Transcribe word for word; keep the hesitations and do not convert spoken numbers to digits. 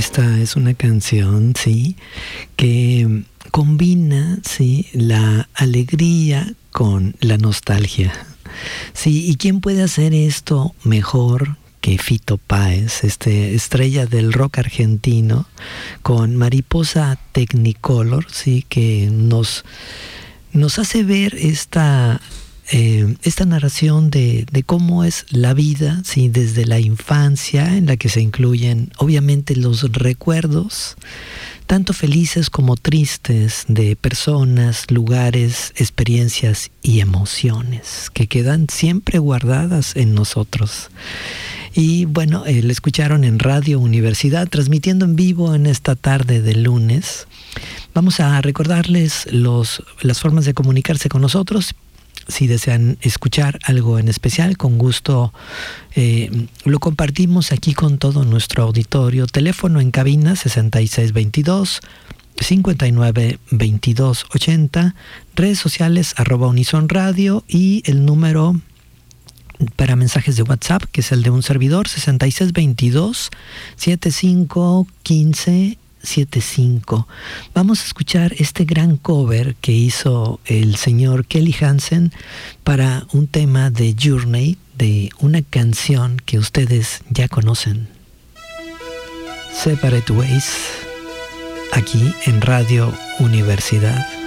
Esta es una canción, sí, que combina, sí, la alegría con la nostalgia. Sí, ¿y quién puede hacer esto mejor que Fito Páez, este estrella del rock argentino, con Mariposa Technicolor, sí, que nos, nos hace ver esta Eh, esta narración de, de cómo es la vida, ¿sí? Desde la infancia, en la que se incluyen obviamente los recuerdos, tanto felices como tristes, de personas, lugares, experiencias y emociones que quedan siempre guardadas en nosotros. Y bueno, eh, le escucharon en Radio Universidad, transmitiendo en vivo en esta tarde de lunes. Vamos a recordarles los, las formas de comunicarse con nosotros. Si desean escuchar algo en especial, con gusto eh, lo compartimos aquí con todo nuestro auditorio. Teléfono en cabina sesenta y seis veintidós, cincuenta y nueve veintidós ochenta, redes sociales arroba Unison Radio y el número para mensajes de WhatsApp, que es el de un servidor, sesenta y seis veintidós, setenta y cinco quince setenta y cinco. Vamos a escuchar este gran cover que hizo el señor Kelly Hansen para un tema de Journey, de una canción que ustedes ya conocen, Separate Ways, aquí en Radio Universidad.